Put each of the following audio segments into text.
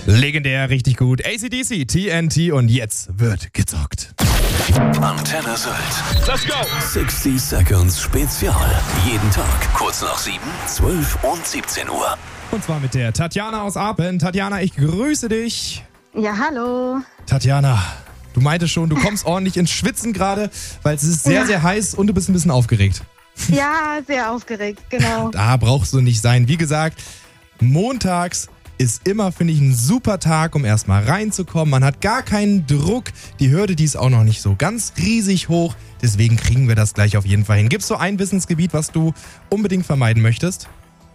Legendär, richtig gut. AC/DC, TNT und jetzt wird gezockt. Antenne Sylt. Let's go. 60 Seconds Spezial. Jeden Tag kurz nach 7, 12 und 17 Uhr. Und zwar mit der Tatjana aus Apen. Tatjana, ich grüße dich. Ja, hallo. Tatjana, du meintest schon, du kommst ordentlich ins Schwitzen gerade, weil es ist sehr, sehr heiß und du bist ein bisschen aufgeregt. Ja, sehr aufgeregt, genau. Da brauchst du nicht sein. Wie gesagt, montags ist immer, finde ich, ein super Tag, um erstmal reinzukommen. Man hat gar keinen Druck. Die Hürde, die ist auch noch nicht so ganz riesig hoch. Deswegen kriegen wir das gleich auf jeden Fall hin. Gibt es so ein Wissensgebiet, was du unbedingt vermeiden möchtest?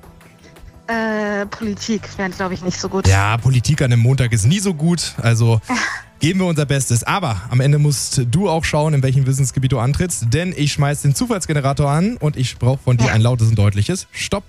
Politik wäre, glaube ich, nicht so gut. Ja, Politik an einem Montag ist nie so gut. Also geben wir unser Bestes. Aber am Ende musst du auch schauen, in welchem Wissensgebiet du antrittst. Denn ich schmeiß den Zufallsgenerator an und ich brauche von dir ein lautes und deutliches Stopp.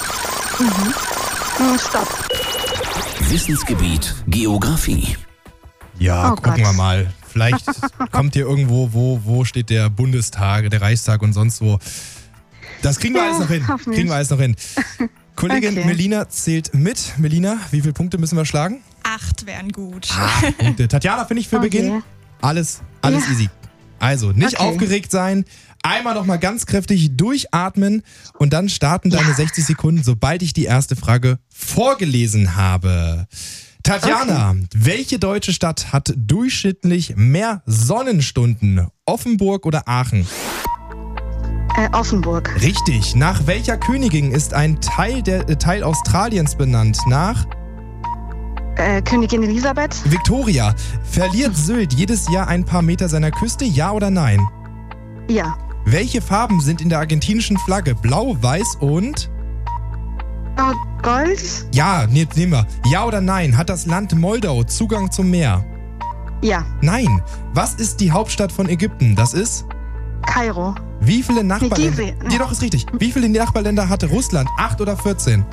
Stopp. Wissensgebiet Geografie. Ja, Oh gucken Gott. wir mal. Vielleicht kommt hier irgendwo, wo steht der Bundestag, der Reichstag und sonst wo. Das kriegen wir alles noch hin. hoffentlich. Kriegen wir alles noch hin. Kollegin Okay. Melina zählt mit. Melina, wie viele Punkte müssen wir schlagen? 8 wären gut. Punkte. Tatjana, finde ich für Okay. Beginn alles Ja. easy. Also, nicht Okay. aufgeregt sein. Einmal nochmal ganz kräftig durchatmen und dann starten deine 60 Sekunden, sobald ich die erste Frage vorgelesen habe. Tatjana, welche deutsche Stadt hat durchschnittlich mehr Sonnenstunden? Offenburg oder Aachen? Offenburg. Richtig. Nach welcher Königin ist ein Teil Australiens benannt? Nach Königin Elisabeth. Victoria. Verliert Sylt jedes Jahr ein paar Meter seiner Küste? Ja oder nein? Ja. Welche Farben sind in der argentinischen Flagge? Blau, weiß und... Oh, Gold. Ja, nehmen wir. Ja oder nein? Hat das Land Moldau Zugang zum Meer? Ja. Nein. Was ist die Hauptstadt von Ägypten? Das ist... Kairo. Wie viele Nachbarländer... Gizeh. Nee, doch, ist richtig. Wie viele Nachbarländer hatte Russland? 8 oder 14?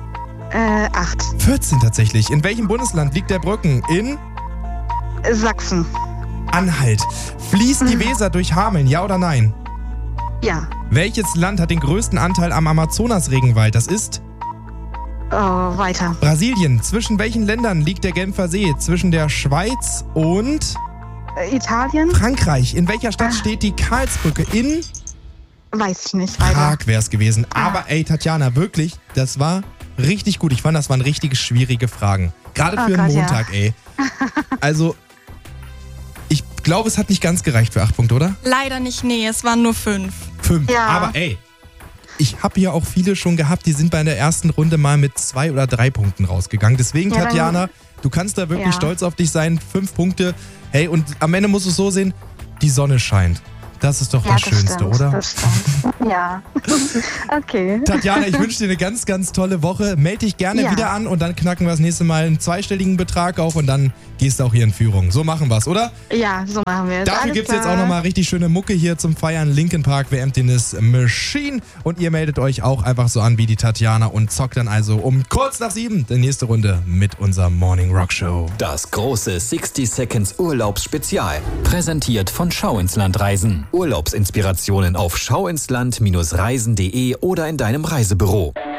8. 14 tatsächlich. In welchem Bundesland liegt der Brücken? In Sachsen. Anhalt. Fließt die Weser durch Hameln? Ja oder nein? Ja. Welches Land hat den größten Anteil am Amazonas-Regenwald? Das ist Oh, weiter. Brasilien. Zwischen welchen Ländern liegt der Genfer See? Zwischen der Schweiz und Italien? Frankreich. In welcher Stadt steht die Karlsbrücke? In Weiß ich nicht. Weiter. Prag wäre es gewesen. Aber ey, Tatjana, wirklich, das war richtig gut. Ich fand, das waren richtig schwierige Fragen. Gerade Oh für einen Gott, ja. Montag, ey. Also, ich glaube, es hat nicht ganz gereicht für 8 Punkte, oder? Leider nicht, nee, es waren nur 5. 5. Ja. Aber ey, ich habe ja auch viele schon gehabt, die sind bei der ersten Runde mal mit 2 oder 3 Punkten rausgegangen. Deswegen, Ja, dann- Tatjana, du kannst da wirklich Ja. stolz auf dich sein. 5 Punkte. Hey, und am Ende musst du es so sehen, die Sonne scheint. Das ist doch Ja, das Schönste, stimmt, oder? Das stimmt. Ja. Okay. Tatjana, ich wünsche dir eine ganz, ganz tolle Woche. Meld dich gerne Ja. wieder an und dann knacken wir das nächste Mal einen zweistelligen Betrag auf und dann gehst du auch hier in Führung. So machen wir's, oder? Ja, so machen wir es. Dafür Alles gibt's jetzt klar. auch nochmal richtig schöne Mucke hier zum Feiern. Linkin Park, The Emptiness Machine. Und ihr meldet euch auch einfach so an wie die Tatjana und zockt dann also um kurz nach 7 die nächste Runde mit unserer Morning Rock Show. Das große 60 Seconds Urlaubsspezial. Präsentiert von Schau ins Land Reisen. Urlaubsinspirationen auf schauinsland-reisen.de oder in deinem Reisebüro.